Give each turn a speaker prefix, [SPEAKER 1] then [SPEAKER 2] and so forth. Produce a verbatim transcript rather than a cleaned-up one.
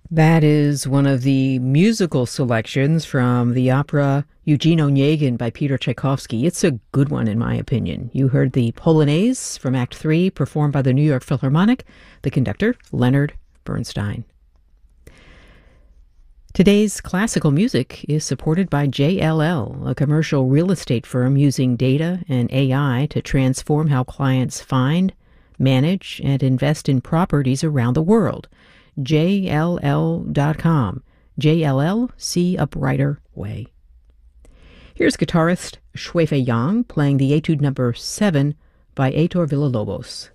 [SPEAKER 1] That is one of the musical selections from the opera Eugene Onegin by Peter Tchaikovsky. It's a good one, in my opinion. You heard the Polonaise from Act Three, performed by the New York Philharmonic, the conductor, Leonard Bernstein. Today's classical music is supported by J L L, a commercial real estate firm using data and A I to transform how clients find, manage, and invest in properties around the world. J L L dot com. J L L, see a brighter way. Here's guitarist Shui Fei Yang playing the Etude number seven by Heitor Villa-Lobos.